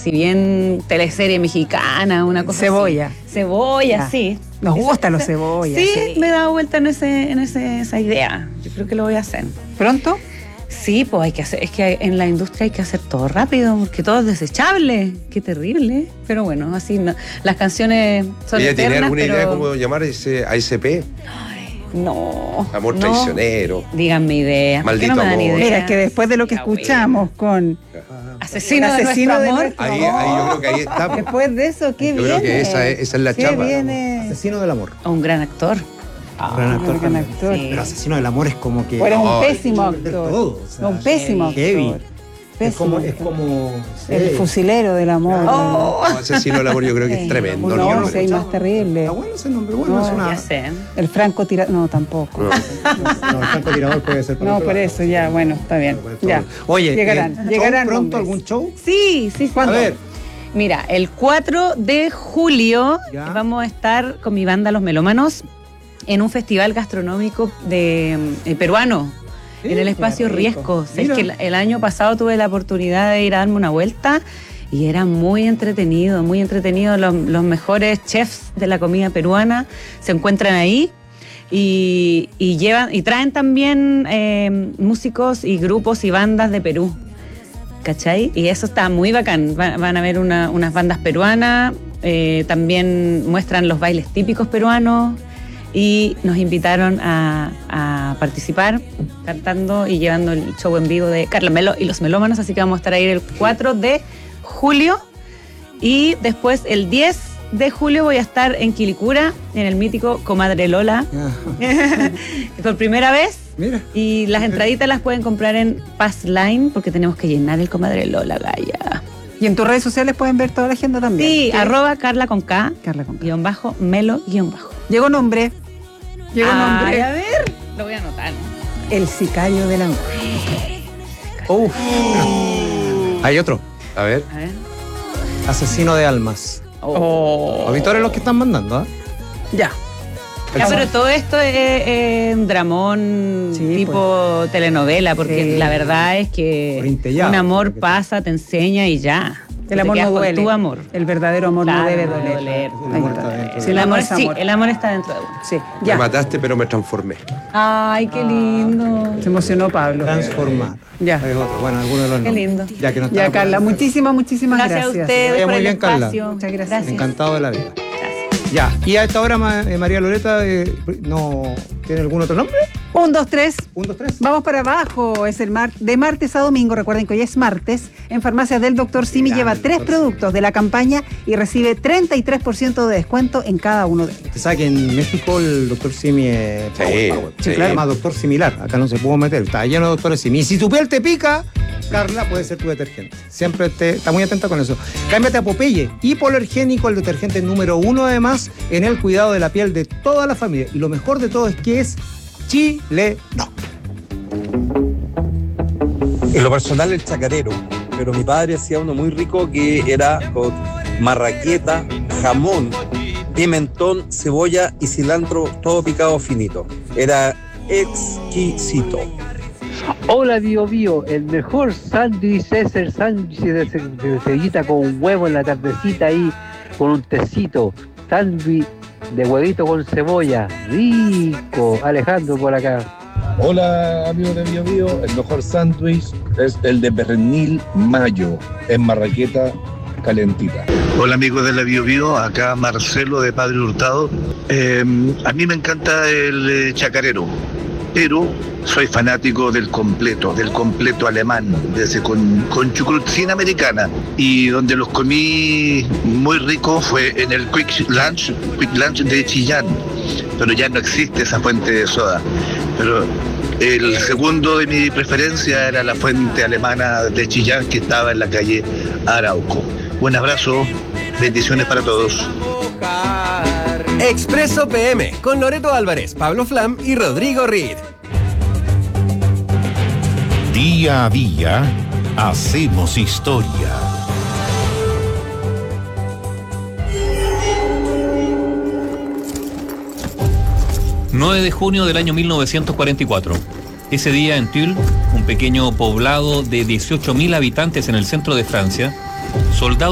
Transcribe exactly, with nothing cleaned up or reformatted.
así bien teleserie mexicana, una cosa Cebolla. así. Cebolla, Ya. sí. Nos Esa- gustan los esa- cebollas. Sí, sí. me he dado vuelta en, ese, en ese, esa idea. Yo creo que lo voy a hacer. ¿Pronto? Sí, pues hay que hacer, es que en la industria hay que hacer todo rápido, porque todo es desechable. Qué terrible. Pero bueno, así no. Las canciones son ¿Ella eternas, tiene alguna pero... idea cómo llamar ese A S P? No. Amor no. traicionero. Díganme ideas. ¿Por qué Maldito no me dan amor. ideas? Mira, es que después de lo que Ya, güey. escuchamos con Asesino, Asesino de de nuestro amor. nuestro Ahí, ahí yo creo que ahí estamos. después de eso, ¿qué Yo viene? creo que esa es, esa es la ¿Qué chapa. viene? Asesino del amor. Un gran actor. Un gran actor gran también. actor. Sí. Pero Asesino del amor es como que. Pero es un No, pésimo de actor. todo, o sea, un pésimo heavy. actor. Es como, Pésimo es como sí. El fusilero del amor. Oh. No, Asesino del amor yo creo que es tremendo. No, el no, nombre. si hay más terrible. Está bueno ese nombre, bueno, No, es una. Ya sé. El franco tira... No, tampoco. No. No, el francotirador puede ser. No, por eso, ya, bueno, está bien. Por todo. Ya. Oye, llegarán, eh, llegarán ¿show pronto nombres. algún show? Sí, sí, sí. A ver. Mira, el cuatro de julio Ya. vamos a estar con mi banda Los Melómanos en un festival gastronómico de eh, peruano. En el espacio rico. Riesco. Es Mira. que el, el año pasado tuve la oportunidad de ir a darme una vuelta y era muy entretenido, muy entretenido. Los, los mejores chefs de la comida peruana se encuentran ahí y, y llevan y traen también eh, músicos y grupos y bandas de Perú. ¿Cachai? Y eso está muy bacán. Va- van a ver una- unas bandas peruanas, eh, también muestran los bailes típicos peruanos. Y nos invitaron a, a participar cantando y llevando el show en vivo de Carla Melo y los Melómanos, así que vamos a estar ahí el cuatro de julio y después el diez de julio voy a estar en Quilicura, en el mítico Comadre Lola, por primera vez. Mira. Y las entraditas las pueden comprar en Passline porque tenemos que llenar el Comadre Lola, Gaya. Y en tus redes sociales pueden ver toda la agenda también. Sí, ¿Qué? arroba Carla con K, Carla con K. guión bajo, Melo, guión bajo. Llegó nombre. Llegó Ay, nombre. a ver, lo voy a anotar. El sicario del amor. Uf. Hay otro. A ver. A ver. Asesino de almas. Oh. Auditores los que están mandando, ¿ah? Ya. Ya, pero todo esto es, es un dramón Sí, tipo telenovela, porque Sí. la verdad es que Corintellado, un amor creo que pasa, te enseña y ya. El Te amor quedas no con duele. tu amor. El verdadero amor Claro, no debe no debe doler. doler. El amor está dentro. Sí, el el amor, amor es sí, amor. el amor está dentro de uno. Sí, Me ya. mataste, pero me transformé. Ay, qué lindo. Se emocionó Pablo. Transformar. Ya. Hay otro. Bueno, alguno de los Qué nombres. lindo. Ya que no Ya, estamos Carla, por- muchísimas, muchísimas Gracias, gracias. a ustedes Vaya por muy el bien, Carla. espacio. Muchas gracias. Encantado de la vida. Gracias. Ya, y a esta hora Ma- eh, María Loreta eh, no tiene algún otro nombre. Un, dos, tres. Un, dos, tres. Vamos para abajo, es el mar de martes a domingo, recuerden que hoy es martes, en Farmacias del Doctor Simi Grande, lleva tres doctor productos de la campaña y recibe treinta y tres por ciento de descuento en cada uno de ellos. Usted sabe que en México el doctor Simi es Sí, power, power. sí. Se llama doctor similar, acá no se pudo meter, está lleno de doctores Simi. Y si tu piel te pica, Carla, puede ser tu detergente. Siempre te, está muy atenta con eso. Cámbiate a Popeye, hipoalergénico, el detergente número uno además en el cuidado de la piel de toda la familia. Y lo mejor de todo es que es chileno. En lo personal el chacarero, pero mi padre hacía uno muy rico que era con marraqueta, jamón, pimentón, cebolla y cilantro, todo picado finito. Era exquisito. Hola Bio Bio, el mejor sándwich es el sándwich de, ce- de cebollita con huevo en la tardecita ahí, con un tecito, sándwich de huevito con cebolla, rico. Alejandro por acá. Hola amigos de Bio Bio, el mejor sándwich es el de pernil mayo, en marraqueta calentita. Hola amigos de la Bio Bio, acá Marcelo de Padre Hurtado. Eh, a mí me encanta el eh, chacarero, pero soy fanático del completo, del completo alemán, de ese con, con chucrut sin americana. Y donde los comí muy rico fue en el Quick Lunch, Quick Lunch de Chillán, pero ya no existe esa fuente de soda. Pero el segundo de mi preferencia era la fuente alemana de Chillán que estaba en la calle Arauco. Un abrazo, bendiciones para todos. Expreso P M con Loreto Álvarez, Pablo Flam y Rodrigo Reed. Día a día hacemos historia. nueve de junio del año mil novecientos cuarenta y cuatro. Ese día en Tulle, un pequeño poblado de dieciocho mil habitantes en el centro de Francia, soldados